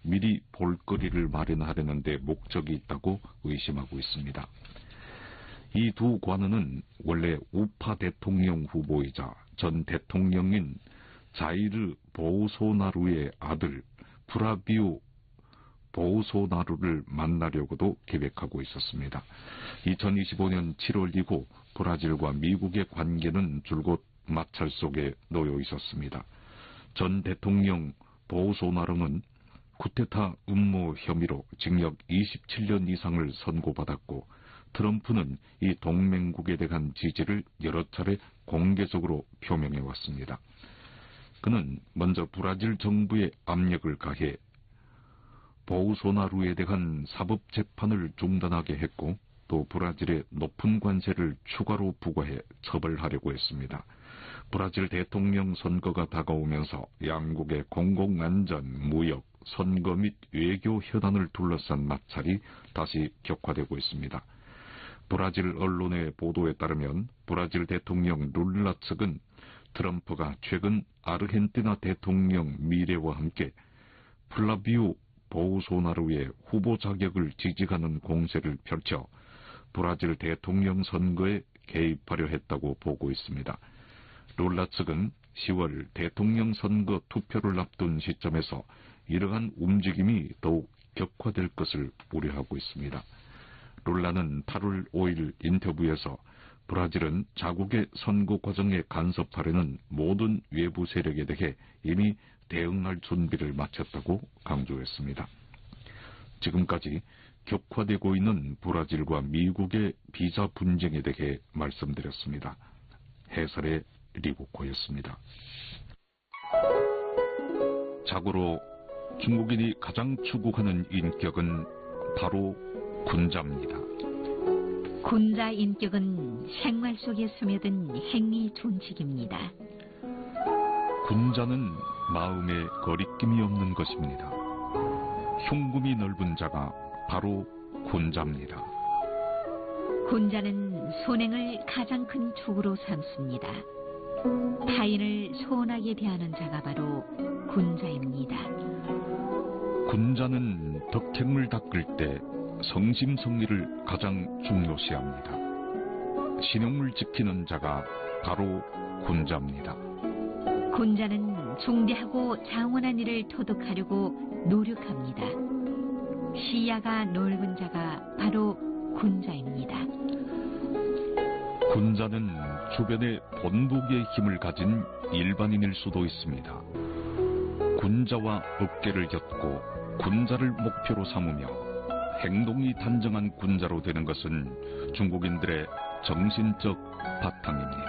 미리 볼거리를 마련하려는 데 목적이 있다고 의심하고 있습니다. 이 두 관원은 원래 우파 대통령 후보이자 전 대통령인 자이르 보우소나루의 아들 프라비우 보우소나루를 만나려고도 계획하고 있었습니다. 2025년 7월 이후 브라질과 미국의 관계는 줄곧 마찰 속에 놓여 있었습니다. 전 대통령 보우소나루는 쿠데타 음모 혐의로 징역 27년 이상을 선고받았고, 트럼프는 이 동맹국에 대한 지지를 여러 차례 공개적으로 표명해왔습니다. 그는 먼저 브라질 정부에 압력을 가해 보우소나루에 대한 사법재판을 중단하게 했고, 또 브라질에 높은 관세를 추가로 부과해 처벌하려고 했습니다. 브라질 대통령 선거가 다가오면서 양국의 공공안전, 무역, 선거 및 외교 현안을 둘러싼 마찰이 다시 격화되고 있습니다. 브라질 언론의 보도에 따르면 브라질 대통령 룰라 측은 트럼프가 최근 아르헨티나 대통령 미레와 함께 플라비우 보우소나루의 후보 자격을 지지하는 공세를 펼쳐 브라질 대통령 선거에 개입하려 했다고 보고 있습니다. 룰라 측은 10월 대통령 선거 투표를 앞둔 시점에서 이러한 움직임이 더욱 격화될 것을 우려하고 있습니다. 룰라는 8월 5일 인터뷰에서 브라질은 자국의 선거 과정에 간섭하려는 모든 외부 세력에 대해 이미 대응할 준비를 마쳤다고 강조했습니다. 지금까지 격화되고 있는 브라질과 미국의 비자 분쟁에 대해 말씀드렸습니다. 해설의 리고코였습니다. 자고로 중국인이 가장 추구하는 인격은 바로 군자입니다. 군자 인격은 생활 속에 스며든 행위 존칙입니다. 군자는 마음에 거리낌이 없는 것입니다. 흉금이 넓은 자가 바로 군자입니다. 군자는 손행을 가장 큰 축으로 삼습니다. 타인을 소원하게 대하는 자가 바로 군자입니다. 군자는 덕행을 닦을 때 성심성의를 가장 중요시합니다. 신용을 지키는 자가 바로 군자입니다. 군자는 중대하고 장원한 일을 토득하려고 노력합니다. 시야가 넓은 자가 바로 군자입니다. 군자는 주변에 본보기의 힘을 가진 일반인일 수도 있습니다. 군자와 어깨를 엮고 군자를 목표로 삼으며 행동이 단정한 군자로 되는 것은 중국인들의 정신적 바탕입니다.